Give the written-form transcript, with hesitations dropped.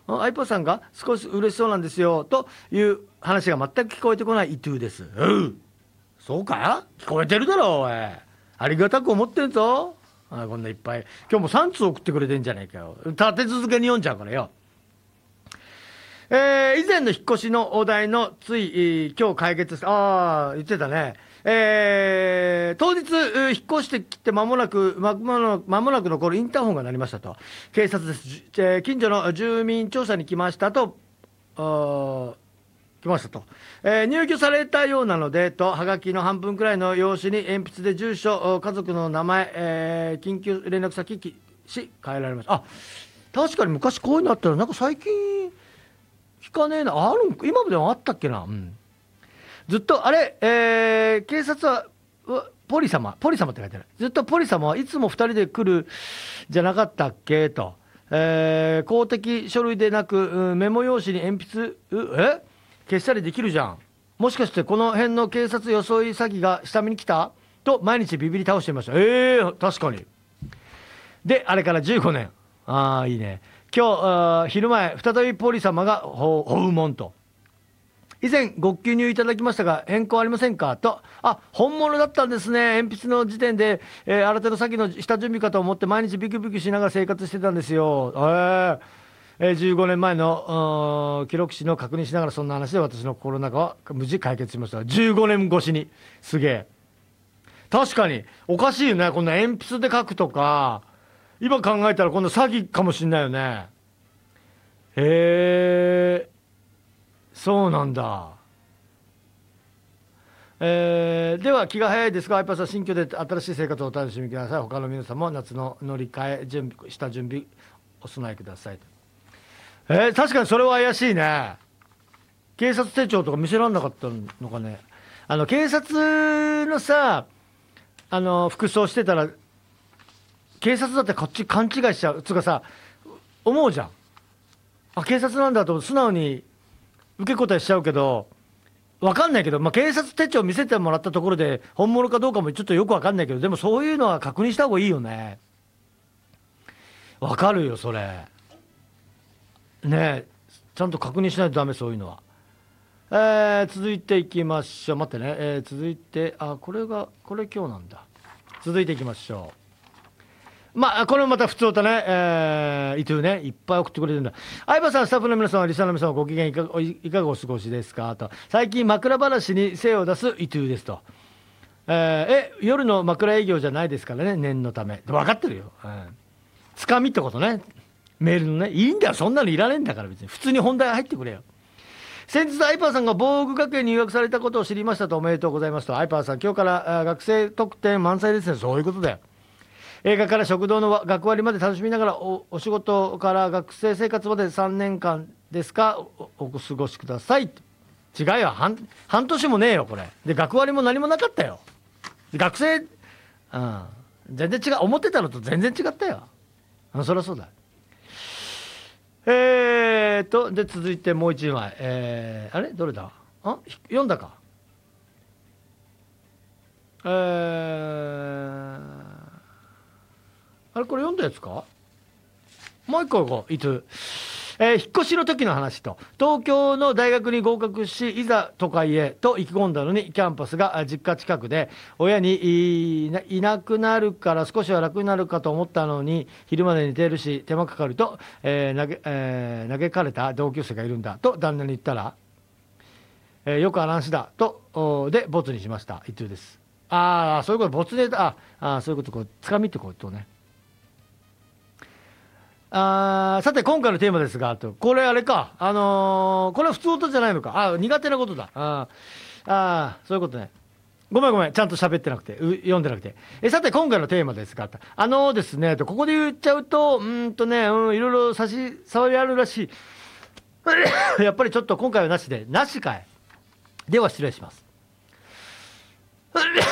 アイパーさんが少し嬉しそうなんですよという話が全く聞こえてこない伊藤です。そうか聞こえてるだろおい。ありがたく思ってんぞ。こんないっぱい今日も3通送ってくれてんじゃねえかよ。立て続けに読んじゃうからよ。以前の引っ越しのお題のつい、今日解決した、言ってたね。当日、引っ越してきて間もなく残るインターホンが鳴りましたと。警察です。近所の住民調査に来ましたと。入居されたようなのでと、はがきの半分くらいの用紙に鉛筆で住所、家族の名前、緊急連絡先し変えられました。確かに昔こういうのあったら、なんか最近聞かねえな。今までもあったっけな。ずっとあれ、警察はポリ様って書いてある。ずっとポリ様はいつも2人で来るじゃなかったっけと。公的書類でなく、メモ用紙に鉛筆消したりできるじゃん。もしかしてこの辺の警察装い詐欺が下見に来たと毎日ビビり倒していました。確かに。であれから15年。いいね。今日昼前再びポリ様が訪問と。以前ご記入いただきましたが変更ありませんかと。本物だったんですね。鉛筆の時点で、新手の先の下準備かと思って毎日ビクビクしながら生活してたんですよ。15年前の記録誌の確認しながら、そんな話で私の心の中は無事解決しました。15年越しに。すげえ。確かにおかしいよね。こんな鉛筆で書くとか今考えたらこんな詐欺かもしんないよね。そうなんだ。では気が早いですが、アイパーさん新居で新しい生活をお楽しみください。他の皆さんも夏の乗り換え下準備お備えください。確かにそれは怪しいね。警察手帳とか見せらんなかったのかね。警察のさ、服装してたら警察だってこっち勘違いしちゃうつうかさ、思うじゃん。警察なんだと素直に受け答えしちゃうけど、分かんないけど、警察手帳見せてもらったところで本物かどうかもちょっとよく分かんないけど、でもそういうのは確認した方がいいよね。分かるよそれね。ちゃんと確認しないとダメ、そういうのは。続いていきましょう。待ってね、続いてこれ今日なんだ。続いていきましょう。これもまた普通とね、伊藤ね、いっぱい送ってくれてるんだ。相葉さん、スタッフの皆さん、リスナーの皆さん、ご機嫌いかがお過ごしですかと。最近枕話に精を出す伊藤ですと。夜の枕営業じゃないですからね、念のため。分かってるよ。つかみってことね。メールのね。いいんだよ、そんなのいらねえんだから別に。普通に本題入ってくれよ。先日、アイパーさんが防具学園に入学されたことを知りましたと。おめでとうございますと。アイパーさん、今日から学生特典満載ですね。そういうことだよ。映画から食堂の学割まで楽しみながら お仕事から学生生活まで3年間ですか お過ごしください。違うよ、半年もねえよこれで。学割も何もなかったよ。学生、全然違う。思ってたのと全然違ったよ。そりゃそうだ。で続いてもう一枚、あれどれだ。読んだか。これ読んだやつか。もう一個いつ、引っ越しの時の話と。東京の大学に合格しいざ都会へと意気込んだのに、キャンパスが実家近くで親にいなくなるから少しは楽になるかと思ったのに、昼まで寝てるし手間かかると、嘆かれた同級生がいるんだと旦那に言ったら、よく話だとでボツにしました。伊藤です。そういうこと。ボツネタ。そういうこと。つかみってことね。さて今回のテーマですが、これあれか、これは普通音じゃないのか。苦手なことだ。そういうことね。ごめん、ちゃんと喋ってなくて、読んでなくて。さて今回のテーマですが、ですね、ここで言っちゃうと、いろいろ差し障りあるらしい。やっぱりちょっと今回はなしかい。では失礼します。